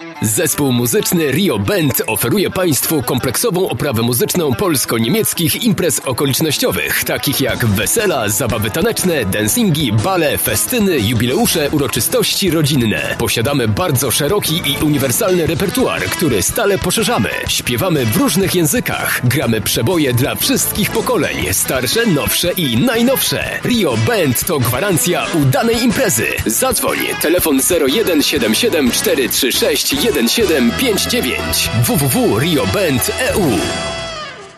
Zespół muzyczny Rio Band oferuje Państwu kompleksową oprawę muzyczną polsko-niemieckich imprez okolicznościowych, takich jak wesela, zabawy taneczne, dancingi, bale, festyny, jubileusze, uroczystości rodzinne. Posiadamy bardzo szeroki i uniwersalny repertuar, który stale poszerzamy. Śpiewamy w różnych językach, gramy przeboje dla wszystkich pokoleń, starsze, nowsze i najnowsze. Rio Band to gwarancja udanej imprezy. Zadzwoń, telefon 0177 436 1759 www.rioband.eu